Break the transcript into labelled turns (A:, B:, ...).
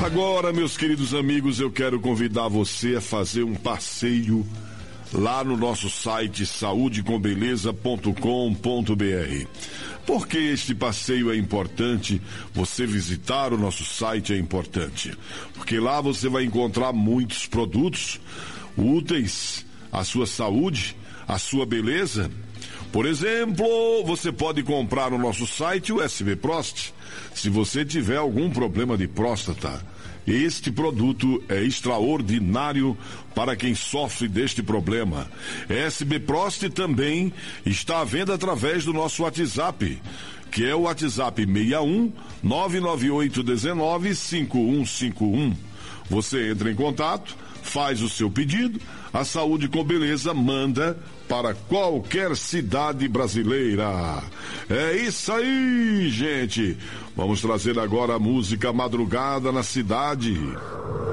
A: Agora, meus queridos amigos, eu quero convidar você a fazer um passeio lá no nosso site saudecombeleza.com.br. Por que este passeio é importante? Você visitar o nosso site é importante, porque lá você vai encontrar muitos produtos úteis à sua saúde, à sua beleza. Por exemplo, você pode comprar no nosso site o SB Prost, se você tiver algum problema de próstata. Este produto é extraordinário para quem sofre deste problema. SB Prost também está à venda através do nosso WhatsApp, que é o WhatsApp 61 998 19 5151. Você entra em contato, faz o seu pedido, a Saúde com Beleza manda para qualquer cidade brasileira. É isso aí, gente. Vamos trazer agora a música Madrugada na Cidade.